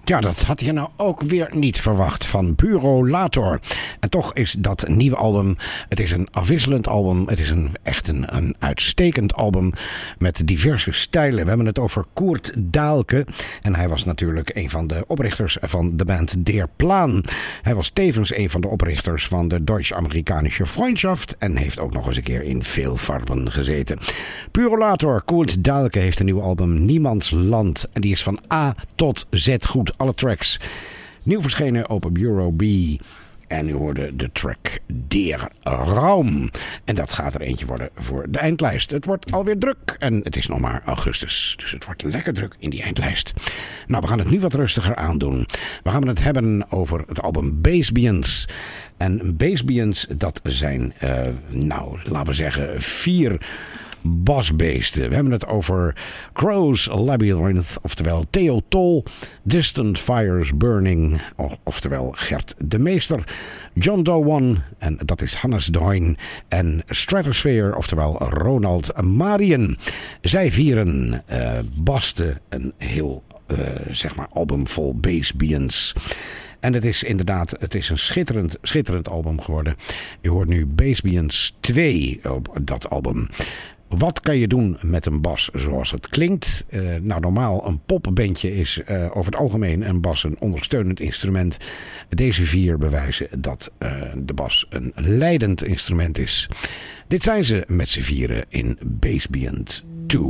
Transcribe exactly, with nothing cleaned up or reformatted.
Ja, dat had je nou ook weer niet verwacht van Purolator. En toch is dat nieuwe album, het is een afwisselend album. Het is een, echt een, een uitstekend album met diverse stijlen. We hebben het over Koert Dahlke. En hij was natuurlijk een van de oprichters van de band Der Plan. Hij was tevens een van de oprichters van de Deutsch-Amerikanische Freundschaft. En heeft ook nog eens een keer in veel farben gezeten. Purolator, Koert Dahlke heeft een nieuw album, Niemands Land. En die is van A tot Z goed. Alle tracks. Nieuw verschenen op Bureau B. En u hoorde de track Der Raum. En dat gaat er eentje worden voor de eindlijst. Het wordt alweer druk. En het is nog maar augustus. Dus het wordt lekker druk in die eindlijst. Nou, we gaan het nu wat rustiger aandoen. We gaan het hebben over het album Bassbians. En Bassbians, dat zijn, uh, nou, laten we zeggen, vier basbeesten. We hebben het over Crow's Labyrinth, oftewel Theo Tol, Distant Fires Burning, oftewel Gert de Meester, John Doe One, en dat is Hannes de Hoyn, en Stratosphere, oftewel Ronald Marien. Zij vieren uh, basten een heel uh, zeg maar album vol Bassbians. En het is inderdaad, het is een schitterend, schitterend album geworden. U hoort nu Bassbians twee op dat album. Wat kan je doen met een bas zoals het klinkt? Uh, nou, normaal een popbandje is uh, over het algemeen een bas een ondersteunend instrument. Deze vier bewijzen dat uh, de bas een leidend instrument is. Dit zijn ze met z'n vieren in Bassbians twee.